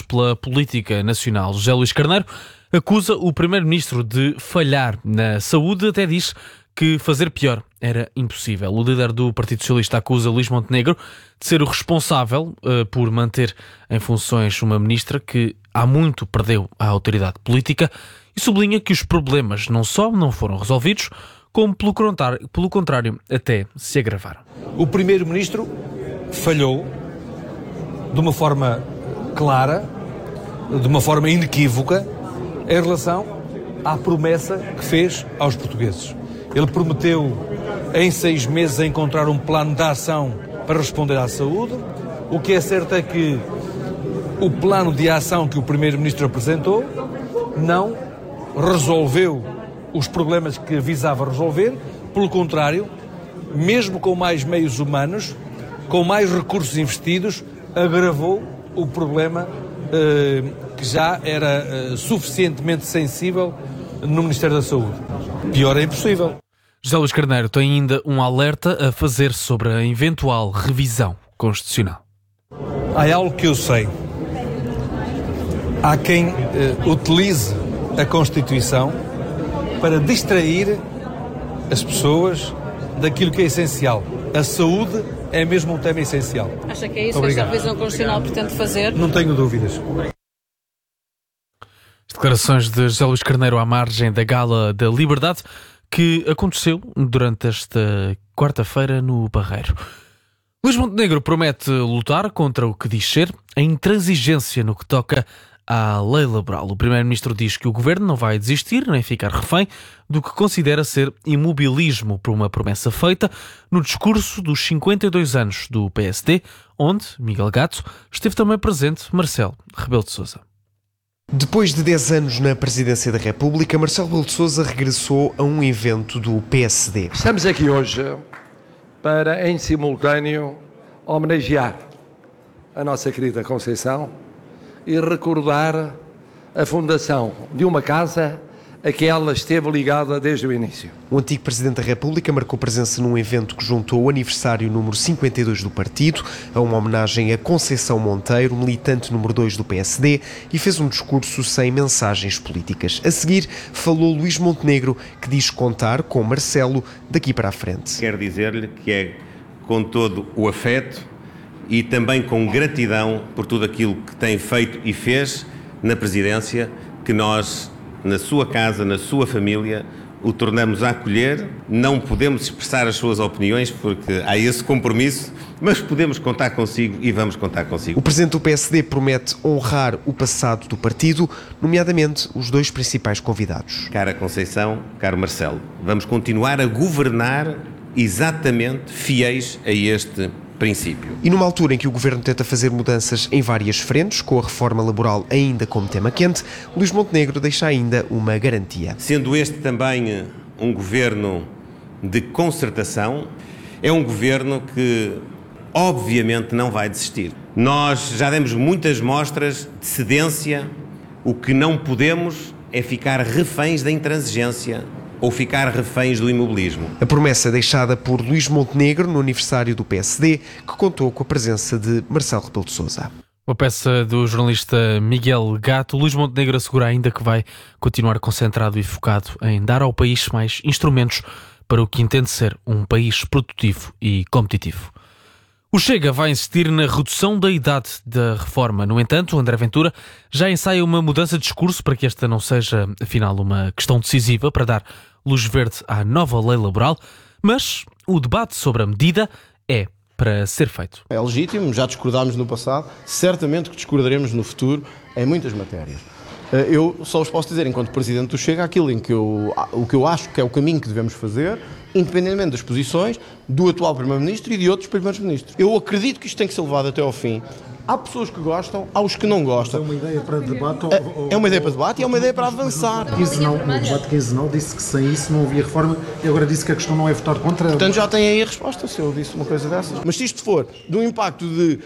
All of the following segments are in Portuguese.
pela política nacional. José Luís Carneiro acusa o primeiro-ministro de falhar na saúde, até diz que fazer pior era impossível. O líder do Partido Socialista acusa Luís Montenegro de ser o responsável por manter em funções uma ministra que há muito perdeu a autoridade política e sublinha que os problemas não só não foram resolvidos, como pelo contrário até se agravaram. O primeiro-ministro falhou de uma forma clara, de uma forma inequívoca, em relação à promessa que fez aos portugueses. Ele prometeu em 6 meses encontrar um plano de ação para responder à saúde. O que é certo é que o plano de ação que o primeiro-ministro apresentou não resolveu os problemas que visava resolver. Pelo contrário, mesmo com mais meios humanos, com mais recursos investidos, agravou o problema que já era suficientemente sensível no Ministério da Saúde. Pior é impossível. José Luís Carneiro tem ainda um alerta a fazer sobre a eventual revisão constitucional. Há algo que eu sei. Há quem utilize a Constituição para distrair as pessoas daquilo que é essencial. A saúde é mesmo um tema essencial. Acha que é isso Obrigado. que esta revisão constitucional pretende fazer? Não tenho dúvidas. As declarações de José Luís Carneiro à margem da Gala da Liberdade, que aconteceu durante esta quarta-feira no Barreiro. Luís Montenegro promete lutar contra o que diz ser a intransigência no que toca à lei laboral. O primeiro-ministro diz que o governo não vai desistir nem ficar refém do que considera ser imobilismo por uma promessa feita no discurso dos 52 anos do PSD, onde Miguel Gato esteve também presente Marcelo Rebelo de Sousa. Depois de 10 anos na Presidência da República, Marcelo Rebelo de Sousa regressou a um evento do PSD. Estamos aqui hoje para, em simultâneo, homenagear a nossa querida Conceição e recordar a fundação de uma casa a que ela esteve ligada desde o início. O antigo Presidente da República marcou presença num evento que juntou o aniversário número 52 do partido, a uma homenagem a Conceição Monteiro, militante número 2 do PSD, e fez um discurso sem mensagens políticas. A seguir, falou Luís Montenegro, que diz contar com Marcelo daqui para a frente. Quero dizer-lhe que é com todo o afeto e também com gratidão por tudo aquilo que tem feito e fez na Presidência, que nós, na sua casa, na sua família, o tornamos a acolher. Não podemos expressar as suas opiniões porque há esse compromisso, mas podemos contar consigo e vamos contar consigo. O Presidente do PSD promete honrar o passado do partido, nomeadamente os 2 principais convidados. Cara Conceição, caro Marcelo, vamos continuar a governar exatamente fiéis a este princípio. E numa altura em que o Governo tenta fazer mudanças em várias frentes, com a reforma laboral ainda como tema quente, Luís Montenegro deixa ainda uma garantia. Sendo este também um governo de concertação, é um governo que obviamente não vai desistir. Nós já demos muitas mostras de cedência, o que não podemos é ficar reféns da intransigência ou ficar reféns do imobilismo. A promessa deixada por Luís Montenegro no aniversário do PSD, que contou com a presença de Marcelo Rebelo de Sousa. Uma peça do jornalista Miguel Gato. Luís Montenegro assegura ainda que vai continuar concentrado e focado em dar ao país mais instrumentos para o que entende ser um país produtivo e competitivo. O Chega vai insistir na redução da idade da reforma. No entanto, André Ventura já ensaia uma mudança de discurso para que esta não seja, afinal, uma questão decisiva para dar luz verde à nova lei laboral, mas o debate sobre a medida é para ser feito. É legítimo, já discordámos no passado, certamente que discordaremos no futuro em muitas matérias. Eu só vos posso dizer, enquanto Presidente do Chega, aquilo em que o que eu acho que é o caminho que devemos fazer, independentemente das posições do atual Primeiro-Ministro e de outros Primeiros-Ministros. Eu acredito que isto tem que ser levado até ao fim. Há pessoas que gostam, há os que não gostam. É uma ideia para debate? É uma ideia para debate e é uma ideia para avançar. O debate quinzenal disse que sem isso não havia reforma e agora disse que a questão não é votar contra. Portanto, já tem aí a resposta, se eu disse uma coisa dessas. Mas se isto for de um impacto de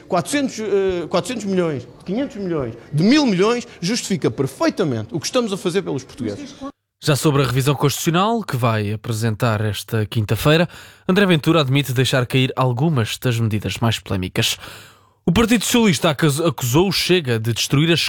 400 milhões, de 500 milhões, de 1.000 milhões, justifica perfeitamente o que estamos a fazer pelos portugueses. Já sobre a revisão constitucional, que vai apresentar esta quinta-feira, André Ventura admite deixar cair algumas das medidas mais polémicas. O Partido Socialista acusou o Chega de destruir as